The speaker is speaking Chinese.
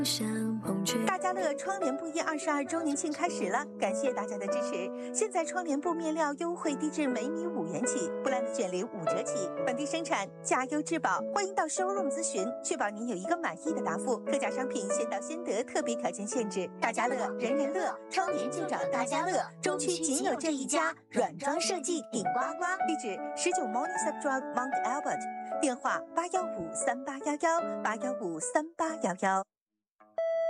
大家乐窗帘布艺22周年庆开始了，感谢大家的支持。现在窗帘布面料优惠低至每米5元起，布兰的卷帘5折起，本地生产，价优质保。欢迎到 showroom 咨询，确保您有一个满意的答复。特价商品先到先得，特别条件限制。大家乐，人人乐，窗帘就找大家乐。中区仅有这一家，软装设计顶呱呱。地址19 Morningside Drive Mount Albert，电话8153811，8153811。